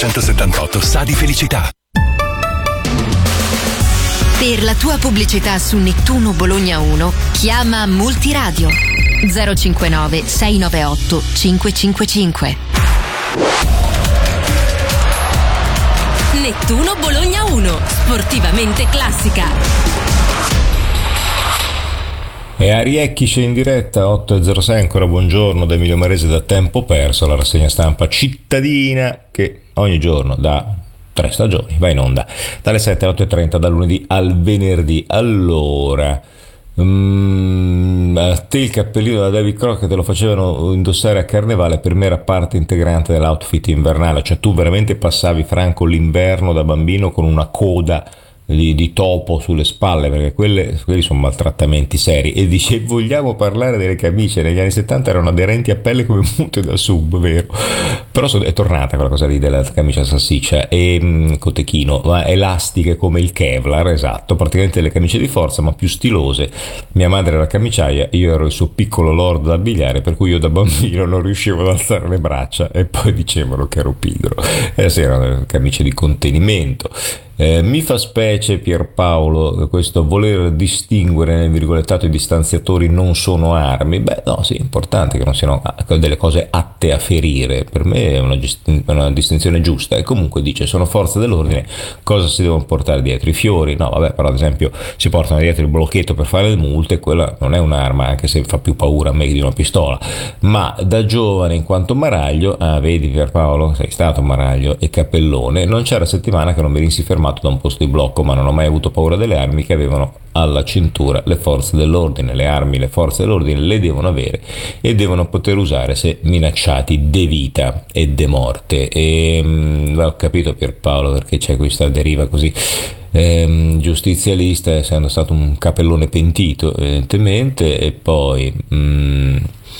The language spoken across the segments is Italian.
178 sa di felicità. Per la tua pubblicità su Nettuno Bologna 1 chiama Multiradio 059 698 555. Nettuno Bologna 1, sportivamente classica. E Ariecchi c'è in diretta 8.06, ancora buongiorno da Emilio Marese da Tempo Perso, la rassegna stampa cittadina che ogni giorno da 3 stagioni va in onda dalle 7 alle 8.30 dal lunedì al venerdì. Allora, a te il cappellino da David Crockett te lo facevano indossare a Carnevale, per me era parte integrante dell'outfit invernale, cioè tu veramente passavi, Franco, l'inverno da bambino con una coda di topo sulle spalle, perché quelli sono maltrattamenti seri. E dice, vogliamo parlare delle camicie negli anni 70 erano aderenti a pelle come mute da sub, vero? Però è tornata quella cosa lì della camicia salsiccia e cotechino, ma elastiche come il Kevlar, esatto, praticamente le camicie di forza ma più stilose. Mia madre era camiciaia, io ero il suo piccolo lord da abbigliare, per cui io da bambino non riuscivo ad alzare le braccia e poi dicevano che ero pigro. Sì, erano camicie di contenimento. Mi fa specie, Pierpaolo, questo voler distinguere nel virgolettato i distanziatori non sono armi. Beh, no, sì, è importante che non siano delle cose atte a ferire. Per me è una distinzione giusta. E comunque dice, sono forze dell'ordine, cosa si devono portare dietro? I fiori? No, vabbè, però ad esempio si portano dietro il blocchetto per fare le multe, quella non è un'arma, anche se fa più paura a me di una pistola. Ma da giovane, in quanto Maraglio, vedi Pierpaolo, sei stato Maraglio e Cappellone, non c'era settimana che non venissi fermato da un posto di blocco, ma non ho mai avuto paura delle armi che avevano alla cintura le forze dell'ordine. Le armi le forze dell'ordine le devono avere e devono poter usare se minacciati de vita e de morte. E ho capito, Pierpaolo, perché c'è questa deriva così giustizialista, essendo stato un capellone pentito evidentemente. E poi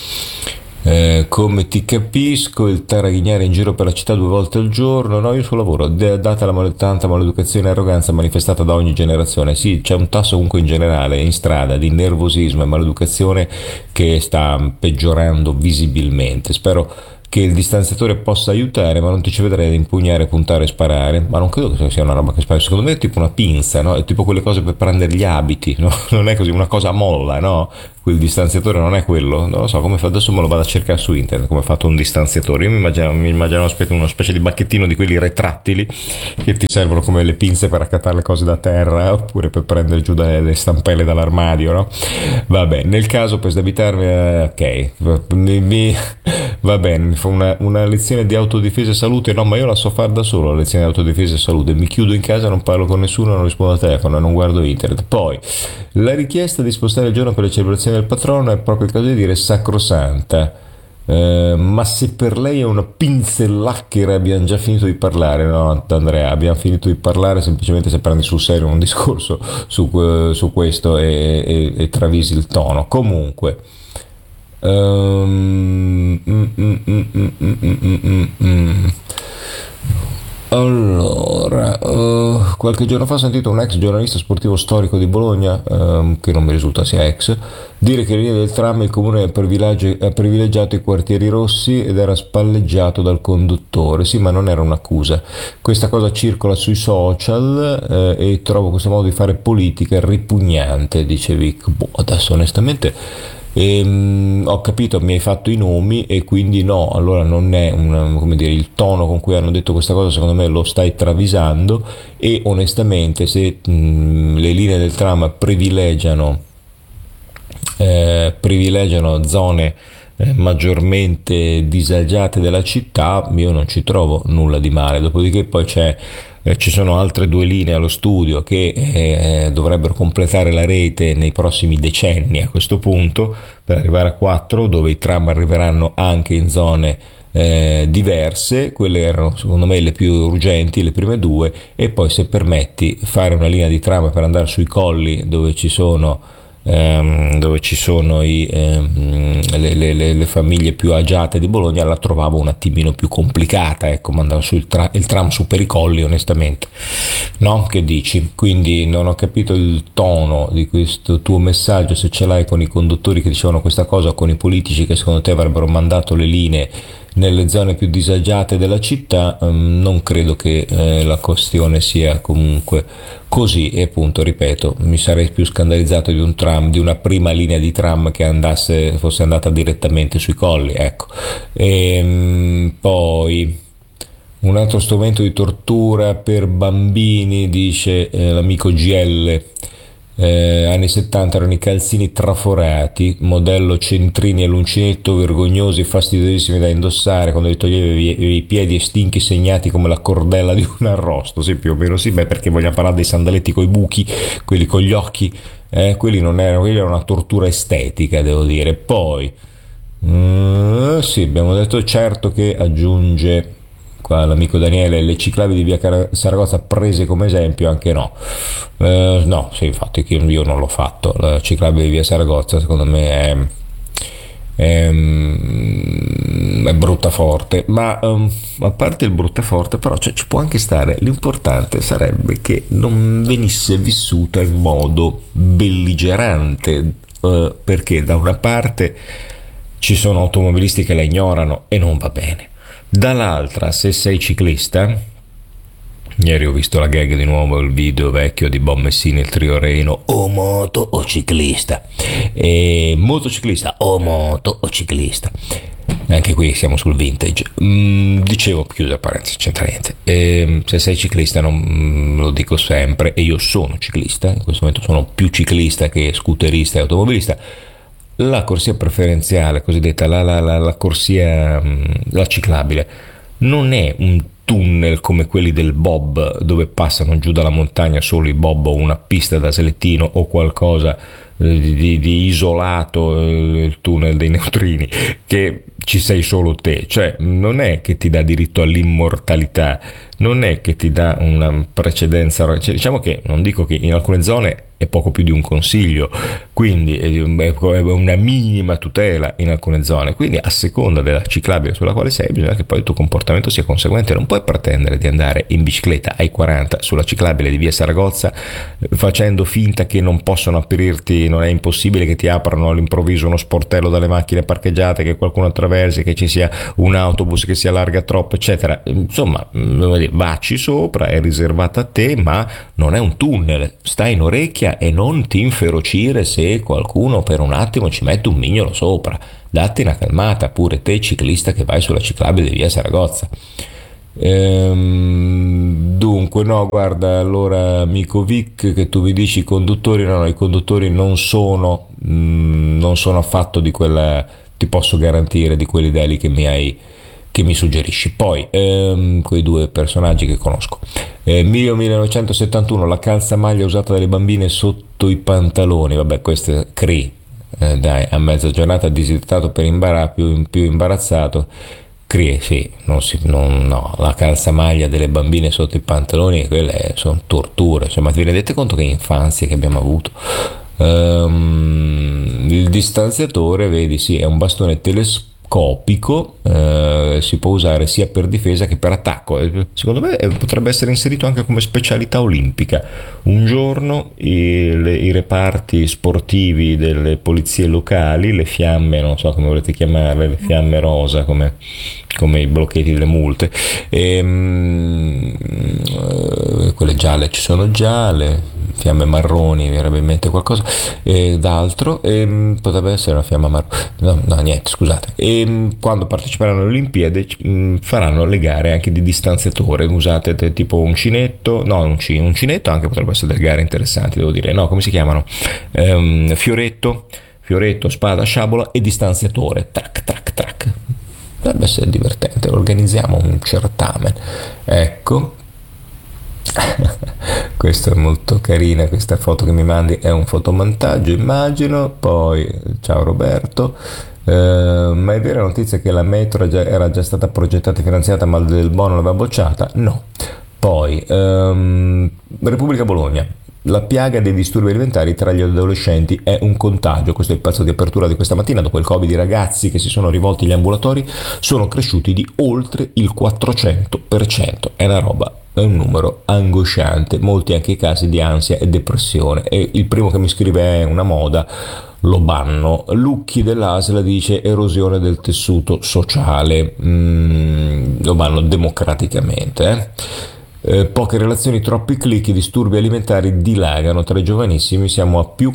come ti capisco, il taraghinare in giro per la città 2 volte al giorno, no, io sul lavoro, data la tanta maleducazione e arroganza manifestata da ogni generazione. Sì, c'è un tasso comunque in generale in strada di nervosismo e maleducazione che sta peggiorando visibilmente. Spero che il distanziatore possa aiutare, ma non ti ci vedrei ad impugnare, puntare e sparare. Ma non credo che sia una roba che spara, secondo me è tipo una pinza, no? È tipo quelle cose per prendere gli abiti, no? Non è così, una cosa a molla, no? Quel distanziatore non è quello, non lo so come fa, adesso me lo vado a cercare su internet come è fatto un distanziatore. Io mi immagino una specie di bacchettino di quelli retrattili che ti servono come le pinze per accattare le cose da terra oppure per prendere giù le stampelle dall'armadio, no? Vabbè, nel caso per sdebitarmi, ok, va bene, mi fa una lezione di autodifesa e salute. No, ma io la so fare da solo, la lezione di autodifesa e salute, mi chiudo in casa, non parlo con nessuno, non rispondo al telefono, non guardo internet. Poi la richiesta di spostare il giorno per le celebrazioni del patrono è proprio il caso di dire sacrosanta. Ma se per lei è una pinzellacchere abbiamo già finito di parlare. No, Andrea, abbiamo finito di parlare semplicemente se prendi sul serio un discorso su questo e travisi il tono. Comunque allora, qualche giorno fa ho sentito un ex giornalista sportivo storico di Bologna, che non mi risulta sia ex, dire che le linee del tram il comune ha privilegiato i quartieri rossi ed era spalleggiato dal conduttore. Sì, ma non era un'accusa. Questa cosa circola sui social e trovo questo modo di fare politica ripugnante, dice Vic. Adesso onestamente ho capito, mi hai fatto i nomi e quindi no, allora non è come dire, il tono con cui hanno detto questa cosa secondo me lo stai travisando. E onestamente se le linee del tram privilegiano zone maggiormente disagiate della città, io non ci trovo nulla di male. Dopodiché poi ci sono altre 2 linee allo studio che dovrebbero completare la rete nei prossimi decenni a questo punto, per arrivare a 4, dove i tram arriveranno anche in zone diverse. Quelle erano secondo me le più urgenti, le prime 2, e poi se permetti fare una linea di tram per andare sui colli dove ci sono le famiglie più agiate di Bologna, la trovavo un attimino più complicata, ecco, mandare su il tram su per i colli, onestamente, no? Che dici? Quindi non ho capito il tono di questo tuo messaggio, se ce l'hai con i conduttori che dicevano questa cosa o con i politici che secondo te avrebbero mandato le linee nelle zone più disagiate della città. Non credo che la questione sia comunque così, e appunto ripeto, mi sarei più scandalizzato di un tram, di una prima linea di tram che fosse andata direttamente sui colli, ecco. Poi un altro strumento di tortura per bambini, dice l'amico GL. Anni 70 erano i calzini traforati, modello centrini e l'uncinetto, vergognosi e fastidiosissimi da indossare, quando li toglievi i piedi e stinchi segnati come la cordella di un arrosto. Sì, più o meno sì, beh, perché vogliamo parlare dei sandaletti coi buchi, quelli con gli occhi, quelli non erano, quelli era una tortura estetica, devo dire. Poi sì, abbiamo detto, certo, che aggiunge qua l'amico Daniele, le ciclabili di via Saragozza prese come esempio, anche no. No, sì, infatti io non l'ho fatto. La ciclabile di via Saragozza secondo me è brutta forte, ma a parte il brutta forte, però ci può anche stare. L'importante sarebbe che non venisse vissuta in modo belligerante, perché da una parte ci sono automobilisti che la ignorano e non va bene. Dall'altra, se sei ciclista, ieri ho visto la gag di nuovo, il video vecchio di Bob Messini, il trio Reno, o moto o ciclista, e motociclista o moto o ciclista, anche qui siamo sul vintage. Dicevo, chiusa parentesi, c'entra niente. Se sei ciclista, non lo dico sempre, e io sono ciclista, in questo momento sono più ciclista che scooterista e automobilista. La corsia preferenziale, cosiddetta la corsia, la ciclabile, non è un tunnel come quelli del bob, dove passano giù dalla montagna solo i bob, o una pista da selettino o qualcosa di isolato, il tunnel dei neutrini, che ci sei solo te. Cioè non è che ti dà diritto all'immortalità, non è che ti dà una precedenza, cioè, diciamo che, non dico che in alcune zone è poco più di un consiglio, quindi è una minima tutela in alcune zone, quindi a seconda della ciclabile sulla quale sei bisogna che poi il tuo comportamento sia conseguente. Non puoi pretendere di andare in bicicletta ai 40 sulla ciclabile di via Saragozza facendo finta che non possono aprirti, non è impossibile che ti aprano all'improvviso uno sportello dalle macchine parcheggiate, che qualcuno attraversi, che ci sia un autobus che si allarga troppo, eccetera. Insomma, vacci sopra, è riservata a te, ma non è un tunnel, stai in orecchia e non ti inferocire se qualcuno per un attimo ci mette un mignolo sopra. Datti una calmata, pure te ciclista che vai sulla ciclabile di via Saragozza. Dunque, no, guarda, allora amico Vic, che tu mi dici i conduttori, no, i conduttori non sono affatto di quella, ti posso garantire, di quell'idea lì che mi suggerisci. Poi quei due personaggi che conosco, 1971, la calzamaglia usata dalle bambine sotto i pantaloni, vabbè, questo è Cree, dai, a mezza giornata disidratato per più imbarazzato. Cree, sì, no, la calzamaglia delle bambine sotto i pantaloni, quelle sono torture, cioè, ma vi rendete conto che infanzia che abbiamo avuto? Il distanziatore, vedi, sì, è un bastone telescopico, si può usare sia per difesa che per attacco. Secondo me potrebbe essere inserito anche come specialità olimpica. Un giorno i reparti sportivi delle polizie locali, le fiamme, non so come volete chiamarle, le fiamme rosa come i blocchetti delle multe, quelle gialle ci sono già, le fiamme marroni, mi verrebbe in mente qualcosa d'altro, potrebbe essere una fiamma marrone, no, niente, scusate. Quando parteciperanno alle Olimpiadi faranno le gare anche di distanziatore, usate tipo uncinetto, no, uncinetto anche potrebbe essere delle gare interessanti, devo dire, no, come si chiamano? Fioretto, spada, sciabola e distanziatore, track. Dovrebbe essere divertente, organizziamo un certamen, ecco. Questo è molto carina, questa foto che mi mandi è un fotomontaggio, immagino. Poi ciao Roberto, ma è vera notizia che la metro era già stata progettata e finanziata ma del bono l'aveva bocciata? No. Poi Repubblica Bologna, la piaga dei disturbi alimentari tra gli adolescenti è un contagio. Questo è il pezzo di apertura di questa mattina. Dopo il Covid, i ragazzi che si sono rivolti agli ambulatori sono cresciuti di oltre il 400%. È un numero angosciante. Molti anche i casi di ansia e depressione. E il primo che mi scrive è una moda. lo banno. Lucchi dell'ASL dice erosione del tessuto sociale, lo banno democraticamente. Poche relazioni, troppi click, i disturbi alimentari dilagano tra i giovanissimi, siamo a più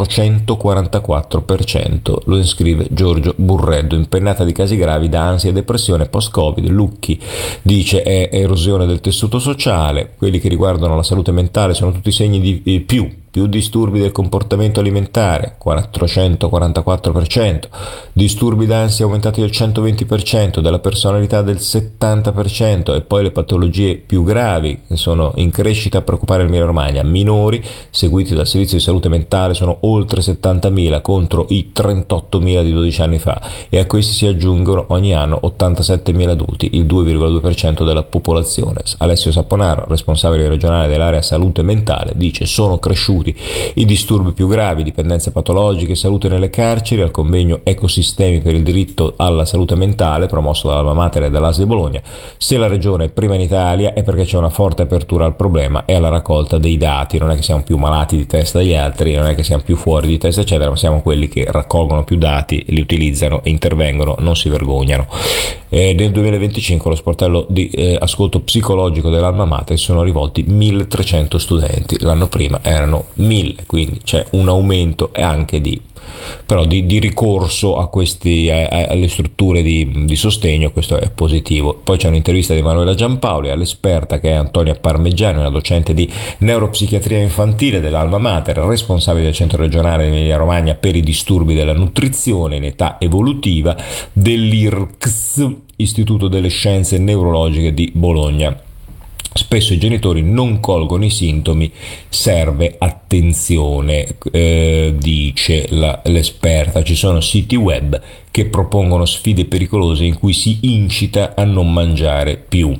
444%, lo descrive Giorgio Burreddo. Impennata di casi gravi da ansia e depressione post-Covid. Lucchi dice è erosione del tessuto sociale, quelli che riguardano la salute mentale sono tutti segni di più disturbi del comportamento alimentare, 444%, disturbi d'ansia aumentati del 120%, della personalità del 70%, e poi le patologie più gravi che sono in crescita a preoccupare l'Emilia Romagna. Minori seguiti dal servizio di salute mentale sono oltre 70.000 contro i 38.000 di 12 anni fa, e a questi si aggiungono ogni anno 87.000 adulti, il 2,2% della popolazione. Alessio Saponaro, responsabile regionale dell'area salute mentale, dice sono cresciuti i disturbi più gravi, dipendenze patologiche, salute nelle carceri. Al convegno Ecosistemi per il diritto alla salute mentale, promosso dall'Alma Mater e dall'ASL di Bologna, se la regione è prima in Italia è perché c'è una forte apertura al problema e alla raccolta dei dati. Non è che siamo più malati di testa degli altri, non è che siamo più fuori di testa eccetera, ma siamo quelli che raccolgono più dati, li utilizzano e intervengono, non si vergognano. Nel 2025 allo sportello di ascolto psicologico dell'Alma Mater sono rivolti 1.300 studenti, l'anno prima erano 1.000, quindi c'è un aumento anche di ricorso a questi alle strutture di sostegno. Questo è positivo. Poi c'è un'intervista di Emanuela Giampaoli all'esperta, che è Antonia Parmigiani, una docente di neuropsichiatria infantile dell'Alma Mater, responsabile del centro regionale di Emilia Romagna per i disturbi della nutrizione in età evolutiva dell'IRCS, Istituto delle Scienze Neurologiche di Bologna. Spesso i genitori non colgono i sintomi, serve attenzione, dice l'esperta. Ci sono siti web che propongono sfide pericolose in cui si incita a non mangiare più.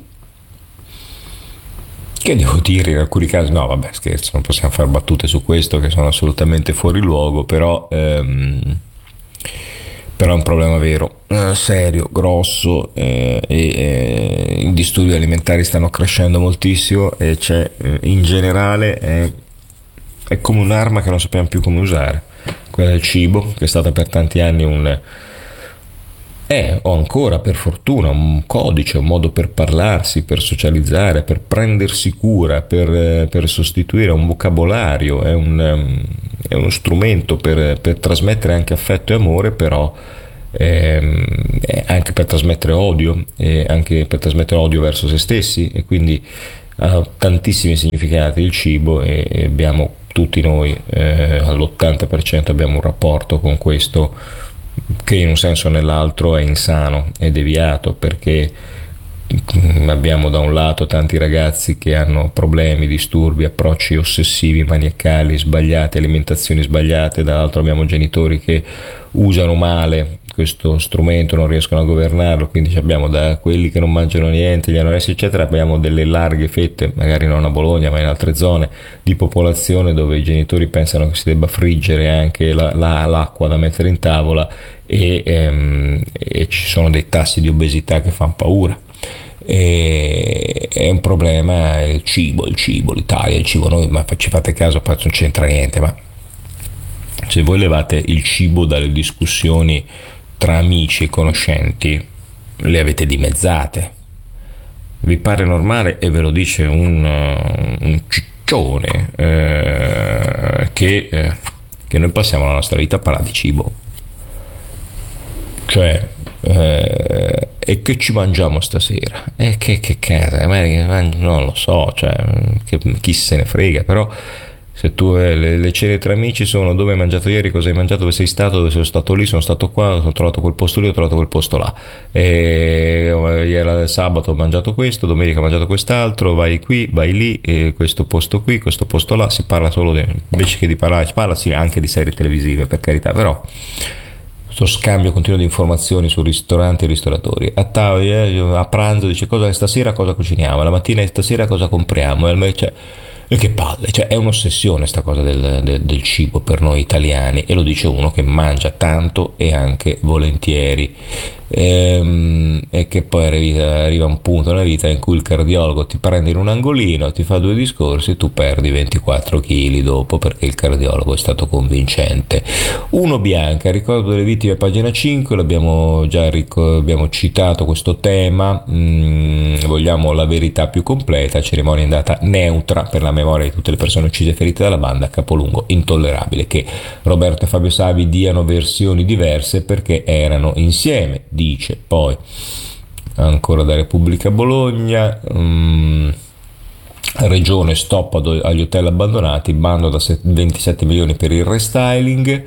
Che devo dire, in alcuni casi, no vabbè scherzo, non possiamo fare battute su questo che sono assolutamente fuori luogo, però è un problema vero, serio, grosso, i disturbi alimentari stanno crescendo moltissimo, e c'è in generale è come un'arma che non sappiamo più come usare, quella del cibo, che è stata per tanti anni ho ancora per fortuna un codice, un modo per parlarsi, per socializzare, per prendersi cura, per sostituire un vocabolario, è uno strumento per trasmettere anche affetto e amore, però anche per trasmettere odio, anche per trasmettere odio verso se stessi, e quindi ha tantissimi significati il cibo, e abbiamo tutti noi all'80% abbiamo un rapporto con questo che in un senso o nell'altro è insano, è deviato, perché abbiamo da un lato tanti ragazzi che hanno problemi, disturbi, approcci ossessivi, maniacali, sbagliati, alimentazioni sbagliate, dall'altro abbiamo genitori che usano male questo strumento, non riescono a governarlo, quindi abbiamo da quelli che non mangiano niente, gli anoressi eccetera, abbiamo delle larghe fette, magari non a Bologna ma in altre zone di popolazione, dove i genitori pensano che si debba friggere anche l'acqua da mettere in tavola, e ci sono dei tassi di obesità che fanno paura. È un problema il cibo, l'Italia, il cibo. Noi, ma ci fate caso, non c'entra niente, ma se voi levate il cibo dalle discussioni tra amici e conoscenti, le avete dimezzate. Vi pare normale, e ve lo dice un ciccione, che noi passiamo la nostra vita a parlare di cibo, cioè e che ci mangiamo stasera? Che casa? Non lo so, cioè, chi se ne frega, però se tu le cene tra amici sono: dove hai mangiato ieri, cosa hai mangiato, dove sei stato, dove sono stato lì, sono stato qua, ho trovato quel posto lì, ho trovato quel posto là, ieri sabato ho mangiato questo, domenica ho mangiato quest'altro, vai qui, vai lì, questo posto qui, questo posto là. Si parla solo invece che di parlare, si parla sì anche di serie televisive, per carità, però questo scambio continuo di informazioni su ristoranti e ristoratori. A pranzo dice: stasera cosa cuciniamo, la mattina stasera cosa compriamo, e che palle, cioè è un'ossessione sta cosa del cibo per noi italiani, e lo dice uno che mangia tanto e anche volentieri. e che poi arriva un punto nella vita in cui il cardiologo ti prende in un angolino, ti fa due discorsi e tu perdi 24 kg dopo, perché il cardiologo è stato convincente. Uno Bianca, ricordo delle vittime, pagina 5, l'abbiamo già abbiamo citato questo tema. Vogliamo la verità più completa, cerimonia in data neutra per la memoria di tutte le persone uccise e ferite dalla banda. Capolungo intollerabile che Roberto e Fabio Savi diano versioni diverse perché erano insieme, dice. Poi ancora da Repubblica Bologna, Regione stop agli hotel abbandonati, bando da 27 milioni per il restyling.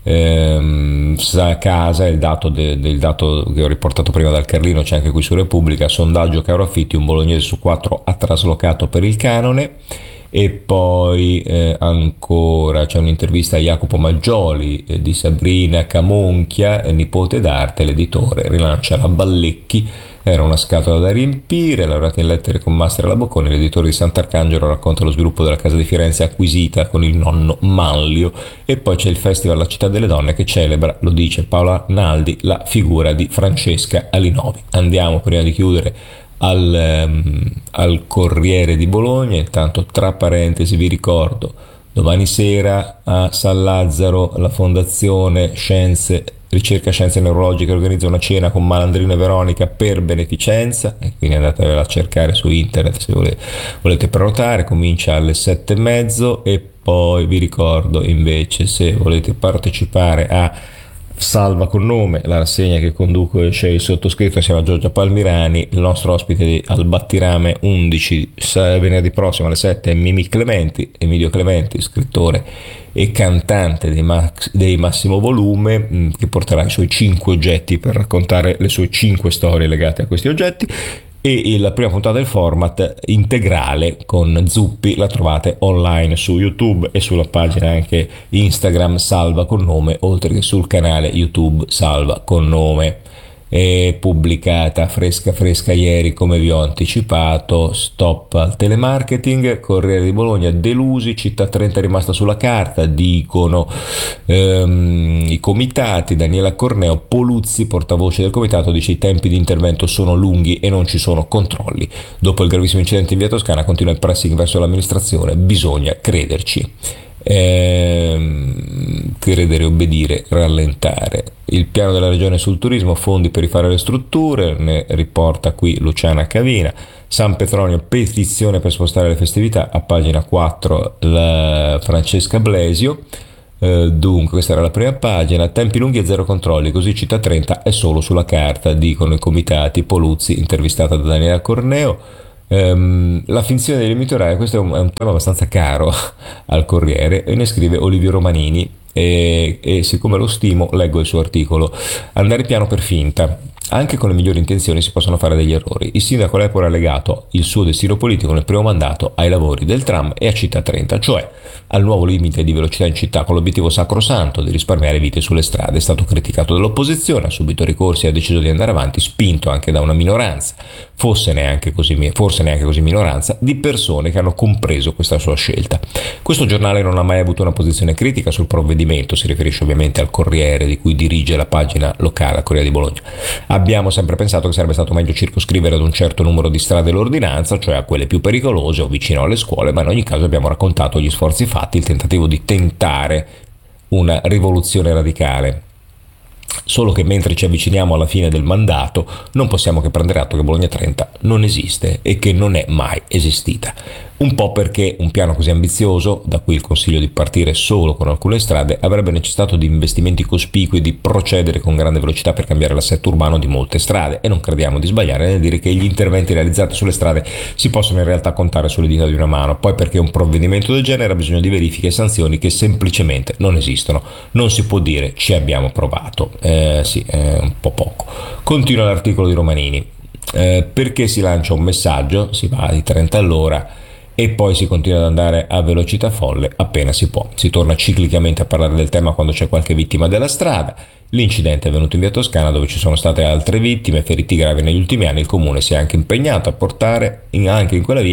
Casa, il dato del dato che ho riportato prima dal Carlino, c'è anche qui su Repubblica, sondaggio caro affitti, un bolognese su 4 ha traslocato per il canone. E poi ancora c'è un'intervista a Jacopo Maggioli di Sabrina Camonchia, nipote d'arte, l'editore rilancia la Ballecchi, era una scatola da riempire, laureata in lettere con master alla Bocconi, l'editore di Sant'Arcangelo racconta lo sviluppo della casa di Firenze acquisita con il nonno Manlio. E poi c'è il Festival La Città delle Donne che celebra, lo dice Paola Naldi, la figura di Francesca Alinovi. Andiamo prima di chiudere al Corriere di Bologna. Intanto, tra parentesi, vi ricordo, domani sera a San Lazzaro la Fondazione Ricerca Scienze Neurologiche organizza una cena con Malandrino e Veronica per beneficenza, e quindi andatevela a cercare su internet se volete prenotare. Comincia alle 7:30. E poi vi ricordo invece, se volete partecipare a Salva con nome, la rassegna che conduce il sottoscritto insieme a Giorgia Palmirani, il nostro ospite al Battirame 11 venerdì prossimo alle 7 è Emilio Clementi, scrittore e cantante dei Massimo Volume, che porterà i suoi 5 oggetti per raccontare le sue 5 storie legate a questi oggetti. E la prima puntata del format integrale con Zuppi la trovate online su YouTube e sulla pagina anche Instagram Salva con nome, oltre che sul canale YouTube Salva con nome. È pubblicata fresca ieri, come vi ho anticipato. Stop al telemarketing. Corriere di Bologna, delusi, città 30 è rimasta sulla carta, dicono i comitati. Daniela Corneo Poluzzi, portavoce del comitato, dice: i tempi di intervento sono lunghi e non ci sono controlli. Dopo il gravissimo incidente in via Toscana continua il pressing verso l'amministrazione, bisogna crederci. Credere, obbedire, rallentare. Il piano della regione sul turismo, fondi per rifare le strutture, ne riporta qui Luciana Cavina. San Petronio, petizione per spostare le festività, a pagina 4 la Francesca Blesio. Dunque questa era la prima pagina. Tempi lunghi e zero controlli, così città 30 è solo sulla carta, dicono i comitati. Poluzzi, intervistata da Daniela Corneo. La finzione dei limiti orari, questo è un tema abbastanza caro al Corriere, e ne scrive Olivio Romanini, e siccome lo stimo leggo il suo articolo. Andare piano per finta. Anche con le migliori intenzioni si possono fare degli errori. Il sindaco all'epoca ha legato il suo destino politico nel primo mandato ai lavori del tram e a città 30, cioè al nuovo limite di velocità in città, con l'obiettivo sacrosanto di risparmiare vite sulle strade. È stato criticato dall'opposizione, ha subito ricorsi e ha deciso di andare avanti, spinto anche da una minoranza, forse neanche così minoranza, di persone che hanno compreso questa sua scelta. Questo giornale non ha mai avuto una posizione critica sul provvedimento, si riferisce ovviamente al Corriere, di cui dirige la pagina locale, al Corriere di Bologna. Abbiamo sempre pensato che sarebbe stato meglio circoscrivere ad un certo numero di strade l'ordinanza, cioè a quelle più pericolose o vicino alle scuole, ma in ogni caso abbiamo raccontato gli sforzi fatti, il tentativo di tentare una rivoluzione radicale. Solo che mentre ci avviciniamo alla fine del mandato non possiamo che prendere atto che Bologna 30 non esiste e che non è mai esistita. Un po' perché un piano così ambizioso, da cui il consiglio di partire solo con alcune strade, avrebbe necessitato di investimenti cospicui e di procedere con grande velocità per cambiare l'assetto urbano di molte strade, e non crediamo di sbagliare nel dire che gli interventi realizzati sulle strade si possono in realtà contare sulle dita di una mano. Poi perché un provvedimento del genere ha bisogno di verifiche e sanzioni che semplicemente non esistono. Non si può dire ci abbiamo provato, sì, è un po' poco. Continua l'articolo di Romanini. Perché si lancia un messaggio, si va di 30 all'ora e poi si continua ad andare a velocità folle appena si può. Si torna ciclicamente a parlare del tema quando c'è qualche vittima della strada. L'incidente è avvenuto in via Toscana, dove ci sono state altre vittime, feriti gravi negli ultimi anni. Il comune si è anche impegnato a portare anche in quella via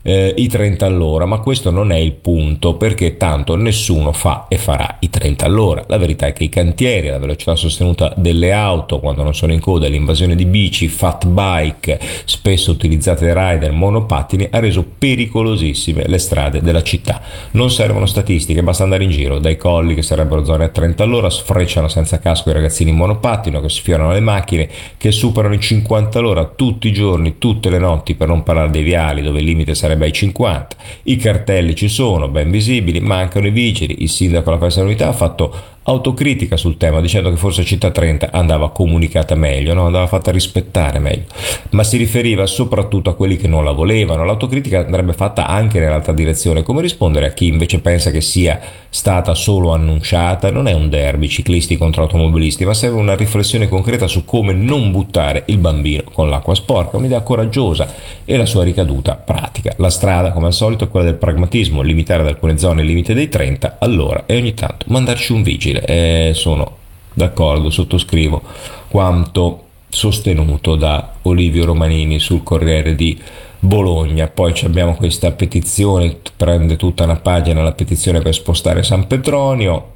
i 30 all'ora, ma questo non è il punto, perché tanto nessuno fa e farà i 30 all'ora. La verità è che i cantieri, la velocità sostenuta delle auto quando non sono in coda, l'invasione di bici, fat bike, spesso utilizzate dai rider, monopattini, ha reso pericolosissime le strade della città. Non servono statistiche, basta andare in giro dai colli, che sarebbero zone a 30 all'ora, sfrecciano senza casco i ragazzini in monopattino che sfiorano le macchine, che superano i 50 all'ora tutti i giorni, tutte le notti, per non parlare dei viali dove il limite sarebbe ai 50. I cartelli ci sono, ben visibili, mancano i vigili. Il sindaco alla festa dell'unità ha fatto autocritica sul tema, dicendo che forse Città 30 andava comunicata meglio, no? Andava fatta rispettare meglio, ma si riferiva soprattutto a quelli che non la volevano. L'autocritica andrebbe fatta anche nell'altra direzione: come rispondere a chi invece pensa che sia stata solo annunciata? Non è un derby ciclisti contro automobilisti, ma serve una riflessione concreta su come non buttare il bambino con l'acqua sporca, un'idea coraggiosa e la sua ricaduta pratica. La strada, come al solito, è quella del pragmatismo: limitare ad alcune zone il limite dei 30 all'ora e ogni tanto mandarci un vigile. Sono d'accordo, sottoscrivo quanto sostenuto da Olivio Romanini sul Corriere di Bologna. Poi abbiamo questa petizione, prende tutta una pagina la petizione per spostare San Petronio,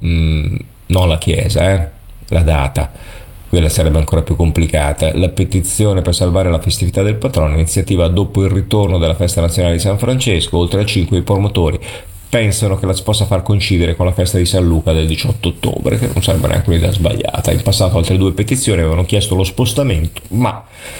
non la chiesa, la data, quella sarebbe ancora più complicata. La petizione per salvare la festività del patrono, iniziativa dopo il ritorno della festa nazionale di San Francesco. Oltre a 5 i promotori pensano che la si possa far coincidere con la festa di San Luca del 18 ottobre, che non sarebbe neanche un'idea sbagliata. In passato altre 2 petizioni avevano chiesto lo spostamento, ma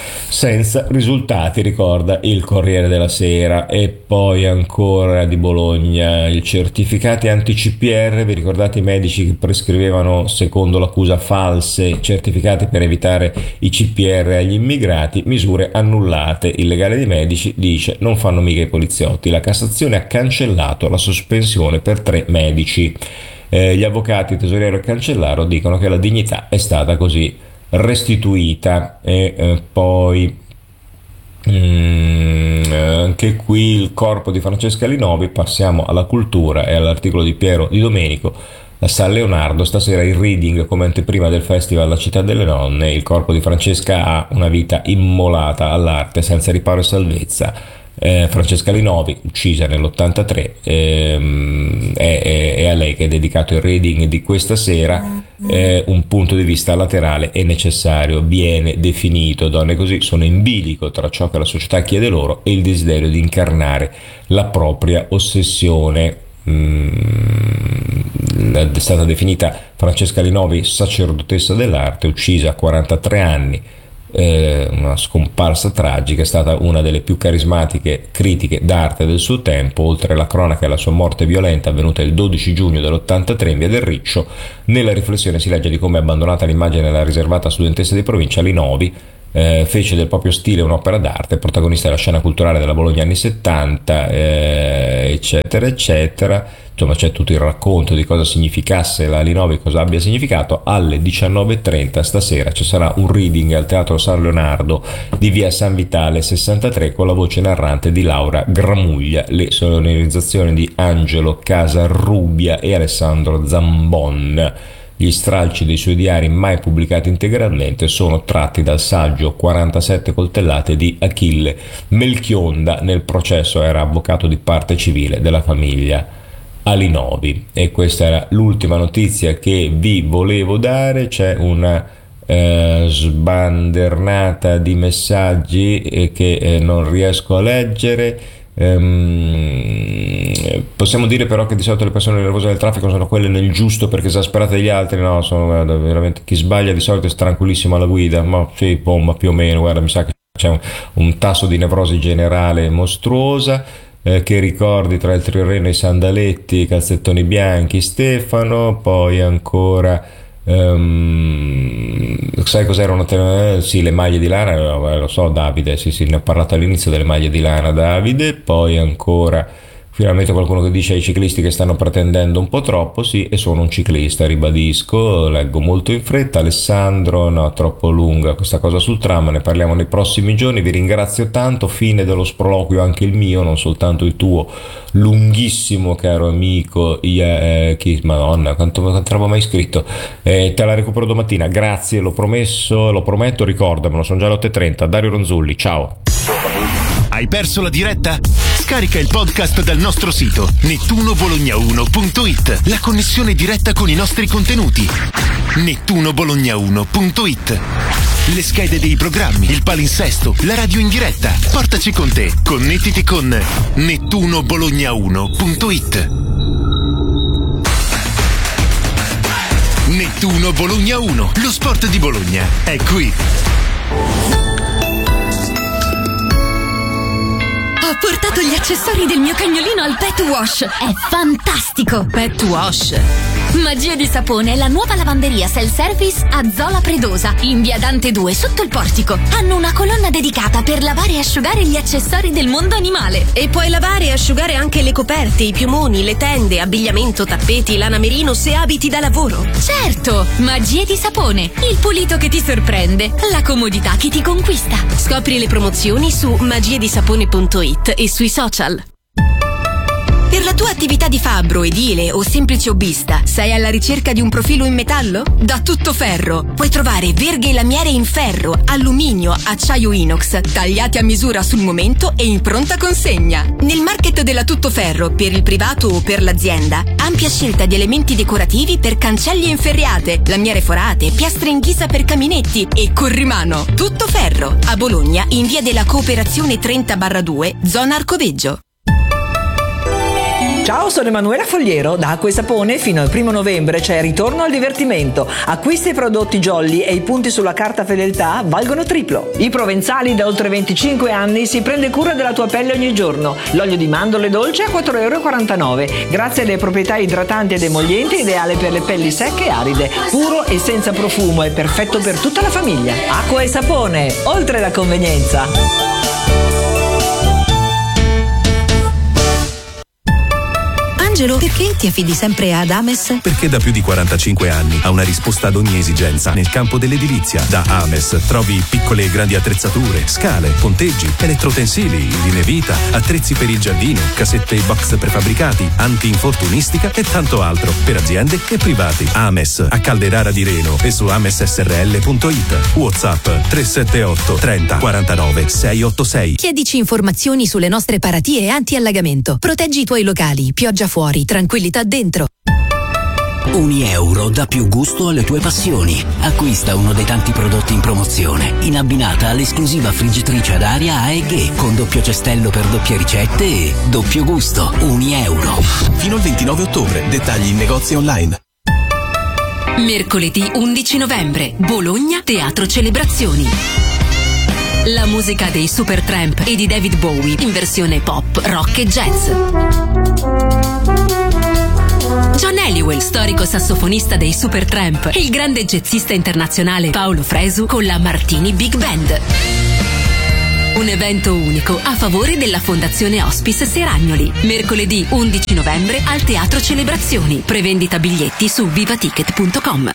senza risultati, ricorda il Corriere della Sera. E poi ancora di Bologna, i certificati anti-CPR. Vi ricordate i medici che prescrivevano, secondo l'accusa, false certificati per evitare i CPR agli immigrati? Misure annullate. Il legale dei medici dice: non fanno mica i poliziotti. La Cassazione ha cancellato la sospensione per 3 medici. Gli avvocati, tesoriero e Cancellaro, dicono che la dignità è stata così restituita. E poi anche qui il corpo di Francesca Linovi. Passiamo alla cultura e all'articolo di Piero Di Domenico. La San Leonardo, stasera il reading come anteprima del festival La Città delle Nonne. Il corpo di Francesca ha una vita immolata all'arte senza riparo e salvezza. Francesca Linovi, uccisa nell'83, è a lei che è dedicato il reading di questa sera. Un punto di vista laterale e necessario viene definito. Donne così sono in bilico tra ciò che la società chiede loro e il desiderio di incarnare la propria ossessione. È stata definita Francesca Linovi sacerdotessa dell'arte, uccisa a 43 anni. Una scomparsa tragica. È stata una delle più carismatiche critiche d'arte del suo tempo. Oltre alla cronaca e alla sua morte violenta avvenuta il 12 giugno dell'83 in via del Riccio, nella riflessione si legge di come, abbandonata l'immagine della riservata studentessa di provincia, Linovi fece del proprio stile un'opera d'arte, protagonista della scena culturale della Bologna anni 70, eccetera eccetera. Insomma, c'è tutto il racconto di cosa significasse la Linovi, cosa abbia significato. Alle 19.30 stasera ci sarà un reading al Teatro San Leonardo di via San Vitale 63 con la voce narrante di Laura Gramuglia, le sonorizzazioni di Angelo Casarrubia e Alessandro Zambon. Gli stralci dei suoi diari, mai pubblicati integralmente, sono tratti dal saggio 47 coltellate di Achille Melchionda. Nel processo era avvocato di parte civile della famiglia Linovi. E questa era l'ultima notizia che vi volevo dare. C'è una sbandernata di messaggi che non riesco a leggere. Possiamo dire però che di solito le persone nervose del traffico sono quelle nel giusto perché esasperate degli altri. No, sono veramente, chi sbaglia di solito è tranquillissimo alla guida, ma sì, ma più o meno, guarda, mi sa che c'è un tasso di nevrosi generale mostruosa. Che ricordi tra il Trioreno e i sandaletti, i calzettoni bianchi, Stefano. Poi ancora sai cos'erano? Sì, le maglie di lana, lo so, Davide, sì, ne ho parlato all'inizio delle maglie di lana, Davide. Poi ancora finalmente qualcuno che dice ai ciclisti che stanno pretendendo un po' troppo. Sì, e sono un ciclista, ribadisco, leggo molto in fretta. Alessandro, no, troppo lunga questa cosa sul tram, ne parliamo nei prossimi giorni. Vi ringrazio tanto. Fine dello sproloquio anche il mio, non soltanto il tuo, lunghissimo caro amico. Madonna, quanto avevo mai scritto. Te la recupero domattina, grazie, l'ho promesso, lo prometto, ricordamelo. Sono già le 8.30. Dario Ronzulli, ciao. Hai perso la diretta? Scarica il podcast dal nostro sito nettunobologna1.it. La connessione diretta con i nostri contenuti. nettunobologna1.it. Le schede dei programmi, il palinsesto, la radio in diretta. Portaci con te. Connettiti con nettunobologna1.it. Nettuno Bologna 1, lo sport di Bologna è qui. Ho portato gli accessori del mio cagnolino al Pet Wash. È fantastico! Pet Wash. Magia di sapone è la nuova lavanderia self-service a Zola Predosa, in via Dante 2, sotto il portico. Hanno una colonna dedicata per lavare e asciugare gli accessori del mondo animale. E puoi lavare e asciugare anche le coperte, i piumoni, le tende, abbigliamento, tappeti, lana merino se abiti da lavoro. Certo! Magie di sapone, il pulito che ti sorprende, la comodità che ti conquista. Scopri le promozioni su magiedisapone.it e sui social. Per la tua attività di fabbro, edile o semplice hobbista, sei alla ricerca di un profilo in metallo? Da Tuttoferro puoi trovare verghe e lamiere in ferro, alluminio, acciaio inox, tagliati a misura sul momento e in pronta consegna. Nel market della Tuttoferro, per il privato o per l'azienda, ampia scelta di elementi decorativi per cancelli e inferriate, lamiere forate, piastre in ghisa per caminetti e corrimano. Tuttoferro, a Bologna, in via della Cooperazione 30/2, zona Arcoveggio. Ciao, sono Emanuela Fogliero. Da Acqua e Sapone fino al 1 novembre c'è Ritorno al divertimento. Acquista i prodotti Jolly e i punti sulla carta fedeltà valgono triplo. I Provenzali da oltre 25 anni si prende cura della tua pelle ogni giorno. L'olio di mandorle dolce a 4,49 €. Grazie alle proprietà idratanti ed emollienti, ideale per le pelli secche e aride. Puro e senza profumo, è perfetto per tutta la famiglia. Acqua e Sapone, oltre la convenienza. Angelo, perché ti affidi sempre ad Ames? Perché da più di 45 anni ha una risposta ad ogni esigenza nel campo dell'edilizia. Da Ames trovi piccole e grandi attrezzature, scale, ponteggi, elettrotensili, linee vita, attrezzi per il giardino, casette e box prefabbricati, anti-infortunistica e tanto altro per aziende e privati. Ames a Calderara di Reno e su amessrl.it. WhatsApp 378 30 49 686. Chiedici informazioni sulle nostre paratie anti-allagamento. Proteggi i tuoi locali, pioggia fuori, tranquillità dentro. €1 dà più gusto alle tue passioni. Acquista uno dei tanti prodotti in promozione, in abbinata all'esclusiva friggitrice ad aria AEG con doppio cestello per doppie ricette e doppio gusto. €1. Fino al 29 ottobre. Dettagli in negozi online. Mercoledì 11 novembre, Bologna, Teatro Celebrazioni. La musica dei Supertramp e di David Bowie in versione pop, rock e jazz. John Halliwell, storico sassofonista dei Supertramp, e il grande jazzista internazionale Paolo Fresu con la Martini Big Band. Un evento unico a favore della Fondazione Hospice Seragnoli. Mercoledì 11 novembre al Teatro Celebrazioni. Prevendita biglietti su vivaticket.com.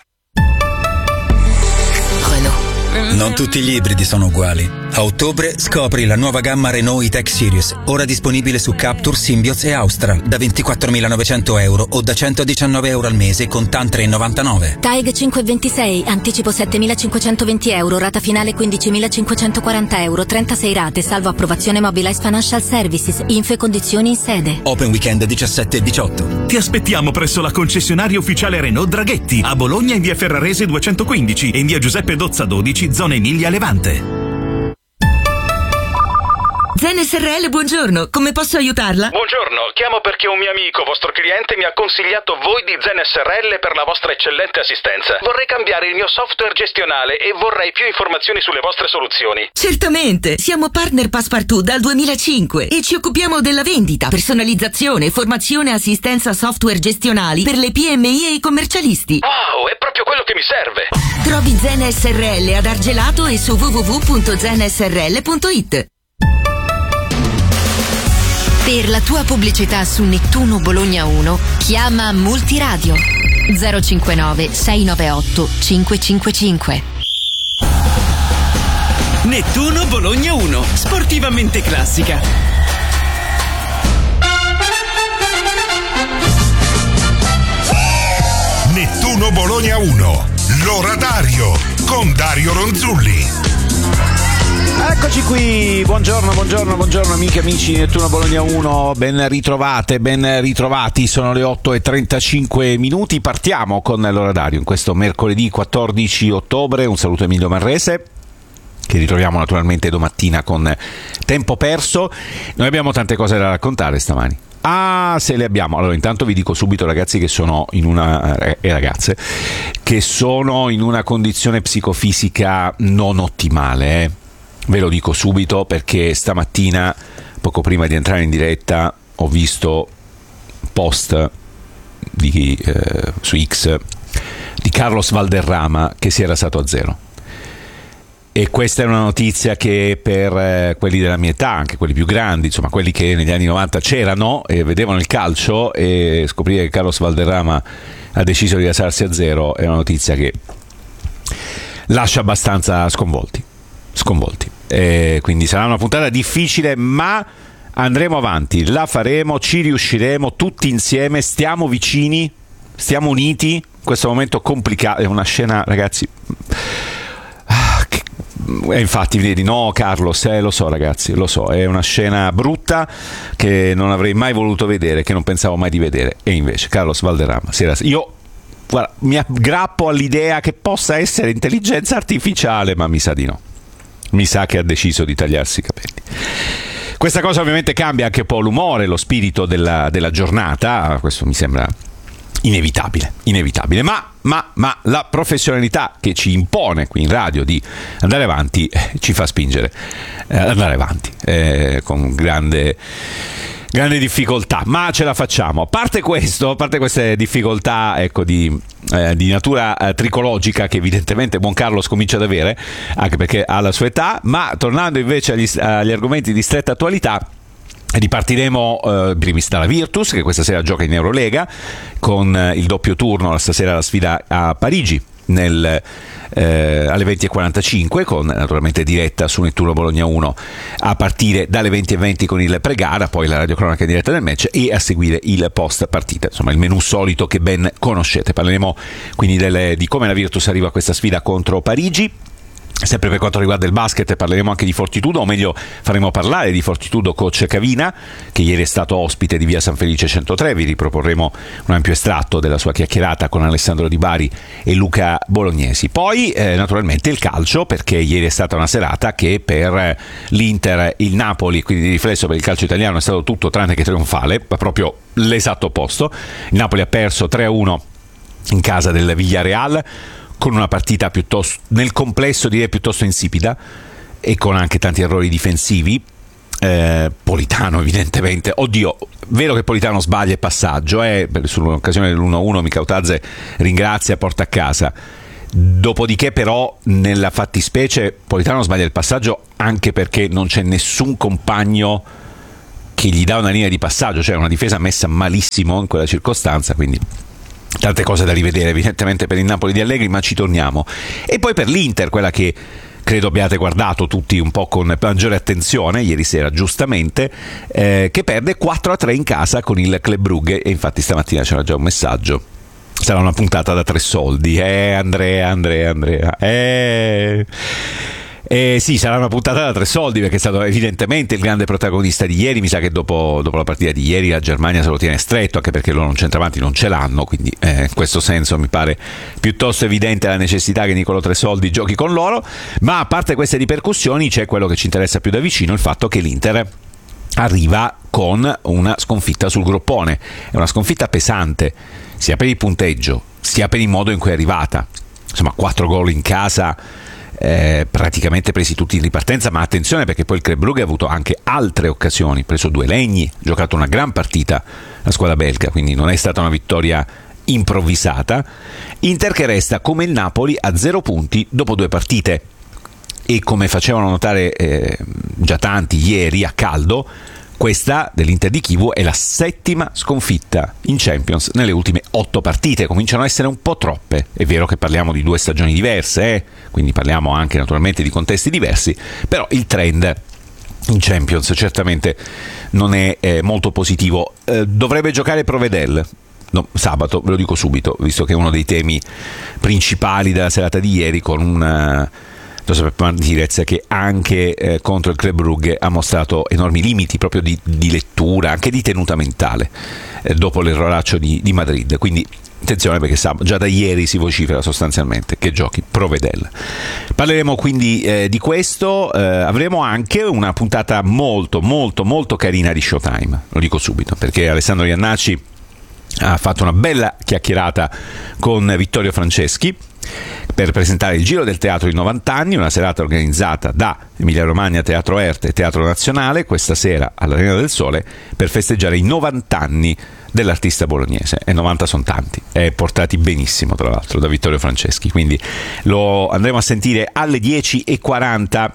Non tutti gli ibridi sono uguali. A ottobre scopri la nuova gamma Renault E-Tech Series, ora disponibile su Captur, Symbioz e Austral, da €24.900 o da €119 al mese con TAN 3,99. TAEG 526, anticipo €7.520, rata finale €15.540, 36 rate, salvo approvazione Mobilize Financial Services, info e condizioni in sede. Open weekend 17 e 18. Ti aspettiamo presso la concessionaria ufficiale Renault Draghetti, a Bologna in via Ferrarese 215 e in via Giuseppe Dozza 12, zona Emilia Levante. Zen SRL, buongiorno, come posso aiutarla? Buongiorno, chiamo perché un mio amico, vostro cliente, mi ha consigliato voi di Zen SRL per la vostra eccellente assistenza. Vorrei cambiare il mio software gestionale e vorrei più informazioni sulle vostre soluzioni. Certamente, siamo partner Passepartout dal 2005 e ci occupiamo della vendita, personalizzazione, formazione e assistenza software gestionali per le PMI e i commercialisti. Wow, è proprio quello che mi serve. Trovi Zen SRL ad Argelato e su www.zensrl.it. Per la tua pubblicità su Nettuno Bologna 1, chiama Multiradio 059 698 555. Nettuno Bologna 1, sportivamente classica. Nettuno Bologna 1, l'oratario con Dario Ronzulli. Eccoci qui, buongiorno amiche e amici di Nettuno Bologna 1, ben ritrovati, sono le 8:35, partiamo con l'orario in questo mercoledì 14 ottobre, un saluto a Emilio Marrese, che ritroviamo naturalmente domattina con Tempo Perso. Noi abbiamo tante cose da raccontare stamani. Se le abbiamo. Allora, intanto vi dico subito, ragazzi, che sono in una ragazze che sono in una condizione psicofisica non ottimale, Ve lo dico subito perché stamattina, poco prima di entrare in diretta, ho visto post su X di Carlos Valderrama che si era stato a zero. E questa è una notizia che per quelli della mia età, anche quelli più grandi, insomma quelli che negli anni 90 c'erano e vedevano il calcio, e scoprire che Carlos Valderrama ha deciso di alzarsi a zero è una notizia che lascia abbastanza sconvolti. Quindi sarà una puntata difficile, ma andremo avanti, la faremo, ci riusciremo tutti insieme, stiamo vicini, stiamo uniti in questo momento complicato. È una scena, ragazzi, infatti vedi, no Carlos, lo so ragazzi, lo so, è una scena brutta che non avrei mai voluto vedere, che non pensavo mai di vedere, e invece Carlos Valderrama io guarda, mi aggrappo all'idea che possa essere intelligenza artificiale, ma mi sa di no, mi sa che ha deciso di tagliarsi i capelli. Questa cosa ovviamente cambia anche un po' l'umore, lo spirito della giornata, questo mi sembra inevitabile, ma la professionalità che ci impone qui in radio di andare avanti ci fa spingere andare avanti con grande difficoltà, ma ce la facciamo. A parte queste difficoltà, ecco, di natura tricologica che evidentemente buon Carlos comincia ad avere, anche perché ha la sua età, ma tornando invece agli argomenti di stretta attualità, ripartiremo primis dalla Virtus, che questa sera gioca in Eurolega con il doppio turno, stasera la sfida a Parigi alle 20:45, con naturalmente diretta su Nettuno Bologna 1 a partire dalle 20:20 con il pre-gara, poi la radiocronaca in diretta del match e a seguire il post partita, insomma il menù solito che ben conoscete. Parleremo quindi di come la Virtus arriva a questa sfida contro Parigi. Sempre per quanto riguarda il basket parleremo anche di Fortitudo, o meglio faremo parlare di Fortitudo coach Cavina, che ieri è stato ospite di Via San Felice 103. Vi riproporremo un ampio estratto della sua chiacchierata con Alessandro Di Bari e Luca Bolognesi. Poi naturalmente il calcio, perché ieri è stata una serata che per l'Inter, il Napoli, quindi di riflesso per il calcio italiano, è stato tutto tranne che trionfale, ma proprio l'esatto opposto. Il Napoli ha perso 3-1 in casa del Villarreal, con una partita piuttosto, nel complesso direi piuttosto insipida, e con anche tanti errori difensivi. Politano evidentemente, vero che Politano sbaglia il passaggio, sull'occasione dell'1-1 Micautadze ringrazia, porta a casa. Dopodiché però nella fattispecie Politano sbaglia il passaggio anche perché non c'è nessun compagno che gli dà una linea di passaggio, cioè una difesa messa malissimo in quella circostanza, quindi tante cose da rivedere evidentemente per il Napoli di Allegri, ma ci torniamo. E poi per l'Inter, quella che credo abbiate guardato tutti un po' con maggiore attenzione ieri sera, giustamente, che perde 4-3 in casa con il Club Brugge, e infatti stamattina c'era già un messaggio: sarà una puntata da 3 soldi, Andrea. Sì, sarà una puntata da 3 soldi, perché è stato evidentemente il grande protagonista di ieri. Mi sa che dopo la partita di ieri la Germania se lo tiene stretto, anche perché loro un centravanti non ce l'hanno, quindi in questo senso mi pare piuttosto evidente la necessità che Niccolò Tresoldi giochi con loro. Ma a parte queste ripercussioni c'è quello che ci interessa più da vicino, il fatto che l'Inter arriva con una sconfitta sul groppone. È una sconfitta pesante, sia per il punteggio sia per il modo in cui è arrivata. Insomma, 4 gol in casa, praticamente presi tutti in ripartenza, ma attenzione perché poi il Club Brugge ha avuto anche altre occasioni, preso 2 legni, giocato una gran partita la squadra belga, quindi non è stata una vittoria improvvisata. Inter che resta come il Napoli a 0 punti dopo 2 partite, e come facevano notare già tanti ieri a caldo, questa dell'Inter di Chivu è la 7ª sconfitta in Champions nelle ultime 8 partite. Cominciano a essere un po' troppe. È vero che parliamo di 2 stagioni diverse, quindi parliamo anche naturalmente di contesti diversi, però il trend in Champions certamente non è molto positivo. Dovrebbe giocare Provedel sabato, ve lo dico subito, visto che è uno dei temi principali della serata di ieri, con Giuseppe Martinez, che anche contro il Club Brugge ha mostrato enormi limiti proprio di lettura, anche di tenuta mentale, dopo l'erroraccio di Madrid. Quindi attenzione, perché già da ieri si vocifera sostanzialmente che giochi Provedel. Parleremo quindi di questo, avremo anche una puntata molto molto molto carina di Showtime, lo dico subito, perché Alessandro Iannacci ha fatto una bella chiacchierata con Vittorio Franceschi per presentare il Giro del Teatro di 90 anni, una serata organizzata da Emilia Romagna Teatro Erte e Teatro Nazionale questa sera all'Arena del Sole per festeggiare i 90 anni dell'artista bolognese, e 90 sono tanti, e portati benissimo tra l'altro da Vittorio Franceschi, quindi lo andremo a sentire alle 10:40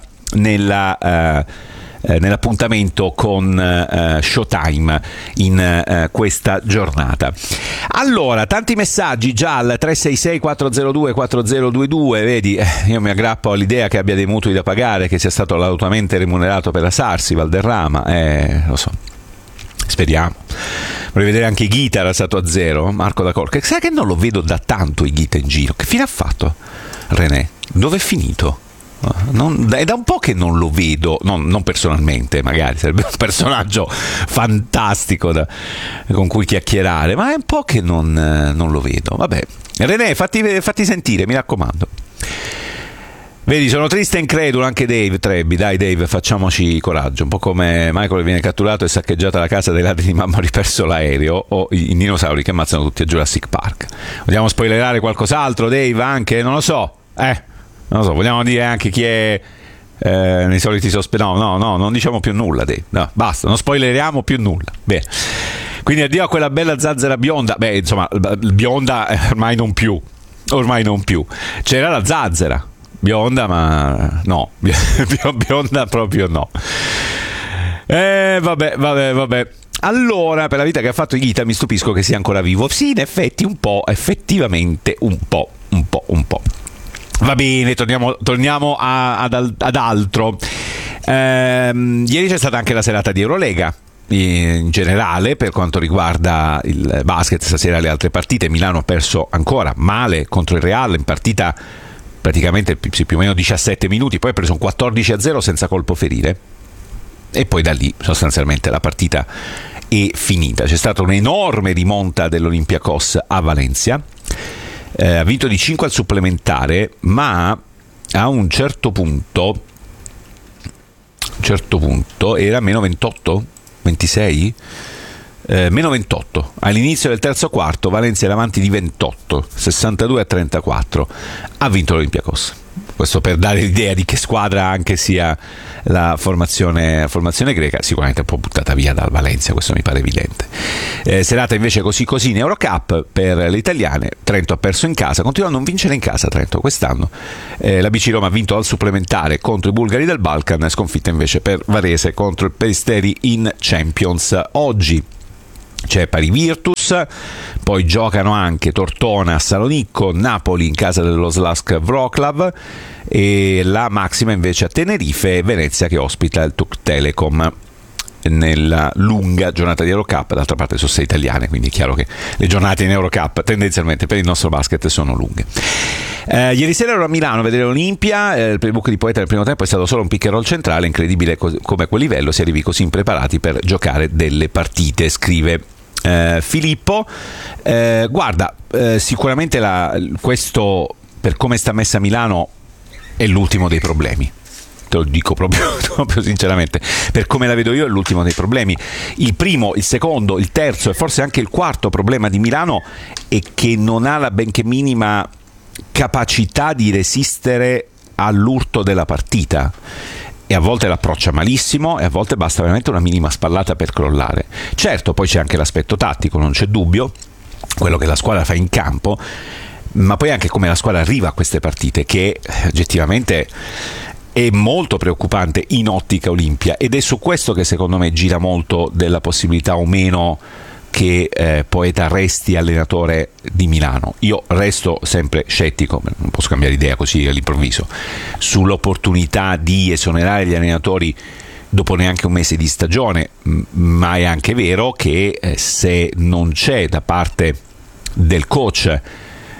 nell'appuntamento con Showtime in questa giornata. Allora, tanti messaggi già al 366 402 4022, vedi, io mi aggrappo all'idea che abbia dei mutui da pagare, che sia stato lautamente remunerato per la Sarsi Valderrama, lo so, speriamo. Vorrei vedere anche Ghita rasato a zero, Marco da Corca. Sai che non lo vedo da tanto i Ghita in giro? Che fine ha fatto René? Dove è finito? È da un po' che non lo vedo, non personalmente, magari sarebbe un personaggio fantastico con cui chiacchierare, ma è un po' che non lo vedo. Vabbè, René, fatti sentire, mi raccomando. Vedi, sono triste e incredulo anche Dave Trebbi. Dai Dave, facciamoci coraggio, un po' come Michael viene catturato e saccheggiata la casa dei ladri di mamma, riperso l'aereo, o i dinosauri che ammazzano tutti a Jurassic Park. Vogliamo spoilerare qualcos'altro, Dave, anche? Non lo so, vogliamo dire anche chi è nei soliti sospetti? No, non diciamo più nulla, Dave. No, basta, non spoileriamo più nulla. Bene. Quindi addio a quella bella zazzera bionda. Beh, insomma, bionda ormai non più. C'era la zazzera bionda, ma no, bionda proprio no. Vabbè. Allora, per la vita che ha fatto Ghita mi stupisco che sia ancora vivo. Sì, in effetti effettivamente un po'. Va bene, torniamo ad altro. Ieri c'è stata anche la serata di Eurolega in generale per quanto riguarda il basket. Stasera le altre partite. Milano ha perso ancora male contro il Real in partita praticamente più o meno 17 minuti, poi ha preso un 14-0 senza colpo ferire, e poi da lì sostanzialmente la partita è finita. C'è stata un'enorme rimonta dell'Olympiacos a Valencia, ha vinto di 5 al supplementare, ma a un certo punto era meno 28, 26, meno 28 all'inizio del terzo quarto. Valencia era avanti di 28, 62-34, ha vinto l'Olympiacos. Questo per dare l'idea di che squadra anche sia la formazione greca, sicuramente un po' buttata via dal Valencia, questo mi pare evidente. Serata invece così in Eurocup per le italiane. Trento ha perso in casa, continua a non vincere in casa Trento quest'anno. La BC Roma ha vinto al supplementare contro i bulgari del Balkan, sconfitta invece per Varese contro il Peristeri in Champions. Oggi c'è Pari Virtus, poi giocano anche Tortona, Salonicco, Napoli in casa dello Slask Wroclaw, e la Maxima invece a Tenerife, Venezia che ospita il Turk Telecom nella lunga giornata di Eurocup. D'altra parte sono 6 italiane, quindi è chiaro che le giornate in Eurocup tendenzialmente per il nostro basket sono lunghe. Ieri sera ero a Milano a vedere Olimpia, il playbook di Poeta nel primo tempo è stato solo un pick and roll centrale, incredibile come a quel livello si arrivi così impreparati per giocare delle partite, scrive Filippo. Guarda, sicuramente questo, per come sta messa Milano, è l'ultimo dei problemi. Te lo dico proprio sinceramente, per come la vedo io è l'ultimo dei problemi. Il primo, il secondo, il terzo e forse anche il quarto problema di Milano è che non ha la benché minima capacità di resistere all'urto della partita, e a volte l'approccia malissimo e a volte basta veramente una minima spallata per crollare. Certo, poi c'è anche l'aspetto tattico, non c'è dubbio, quello che la squadra fa in campo, ma poi anche come la squadra arriva a queste partite, che oggettivamente è molto preoccupante in ottica Olimpia, ed è su questo che secondo me gira molto della possibilità o meno che Poeta resti allenatore di Milano. Io resto sempre scettico, non posso cambiare idea così all'improvviso, sull'opportunità di esonerare gli allenatori dopo neanche un mese di stagione, ma è anche vero che se non c'è da parte del coach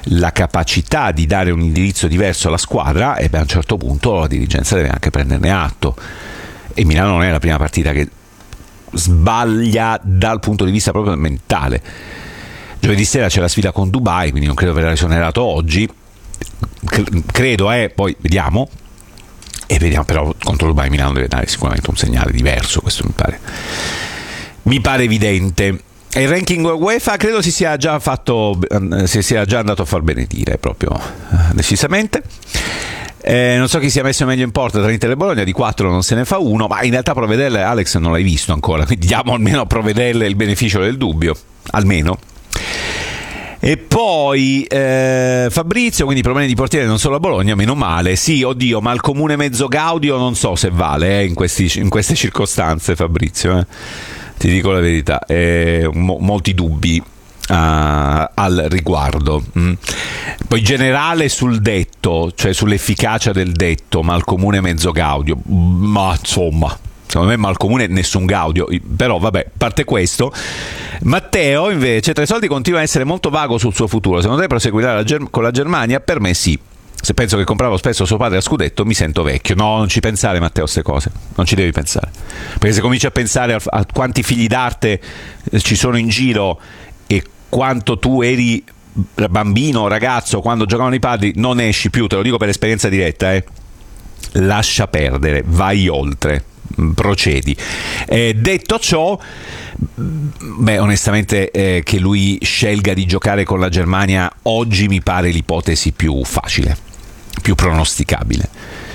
la capacità di dare un indirizzo diverso alla squadra, e a un certo punto la dirigenza deve anche prenderne atto, e Milano non è la prima partita che sbaglia dal punto di vista proprio mentale. Giovedì sera c'è la sfida con Dubai, quindi non credo verrà esonerato oggi, credo, poi vediamo, però contro Dubai Milano deve dare sicuramente un segnale diverso, questo mi pare evidente. E il ranking UEFA credo si sia già andato a far benedire proprio decisamente. Non so chi sia messo meglio in porta tra Inter e Bologna, di 4 non se ne fa uno, ma in realtà Provedelle, Alex, non l'hai visto ancora, quindi diamo almeno a Provedelle il beneficio del dubbio, almeno. E poi Fabrizio, quindi problemi di portiere non solo a Bologna, meno male. Sì, oddio, ma il comune mezzo Gaudio non so se vale in queste circostanze, Fabrizio, ti dico la verità, molti dubbi al riguardo. Poi generale sul detto, cioè sull'efficacia del detto, ma il comune mezzo Gaudio, ma insomma, secondo me Malcomune nessun Gaudio, però vabbè, parte questo. Matteo invece, Tresoldi continua a essere molto vago sul suo futuro, secondo te proseguirà con la Germania? Per me sì. Se penso che compravo spesso suo padre a scudetto mi sento vecchio. No, non ci pensare, Matteo, a queste cose, non ci devi pensare, perché se cominci a pensare a quanti figli d'arte ci sono in giro e quanto tu eri bambino, ragazzo, quando giocavano i padri, non esci più, te lo dico per esperienza diretta, lascia perdere, vai oltre, procedi. Detto ciò, onestamente che lui scelga di giocare con la Germania oggi mi pare l'ipotesi più facile, più pronosticabile,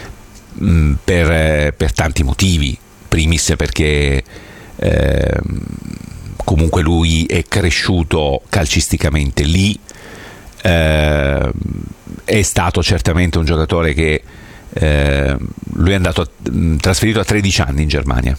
per tanti motivi. Primis perché comunque lui è cresciuto calcisticamente lì, è stato certamente un giocatore che lui è andato trasferito a 13 anni in Germania,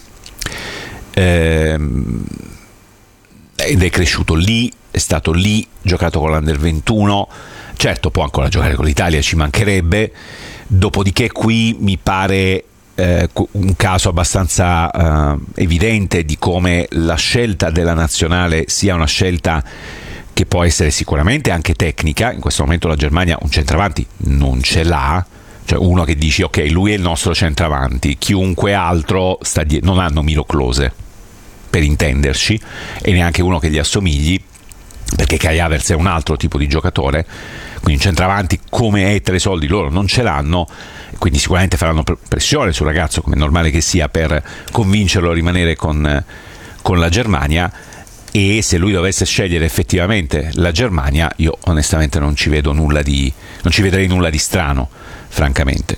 ed è cresciuto lì, è stato lì, giocato con l'Under 21, certo può ancora giocare con l'Italia, ci mancherebbe. Dopodiché qui mi pare un caso abbastanza evidente di come la scelta della nazionale sia una scelta che può essere sicuramente anche tecnica. In questo momento la Germania un centravanti non ce l'ha, cioè uno che dici ok, lui è il nostro centravanti, chiunque altro sta dietro. Non hanno Milo Klose, per intenderci, e neanche uno che gli assomigli, perché Kai Havertz è un altro tipo di giocatore, quindi un centravanti come Tresoldi loro non ce l'hanno, quindi sicuramente faranno pressione sul ragazzo, come è normale che sia, per convincerlo a rimanere con la Germania. E se lui dovesse scegliere effettivamente la Germania, io onestamente non ci vedrei nulla di strano, francamente.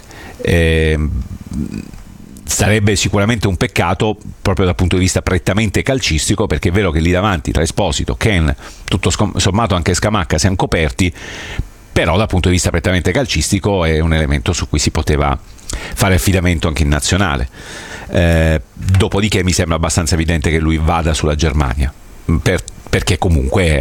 Sarebbe sicuramente un peccato proprio dal punto di vista prettamente calcistico, perché è vero che lì davanti tra Esposito, Ken, tutto sommato anche Scamacca siamo coperti, però dal punto di vista prettamente calcistico è un elemento su cui si poteva fare affidamento anche in nazionale. Dopodiché mi sembra abbastanza evidente che lui vada sulla Germania, perché comunque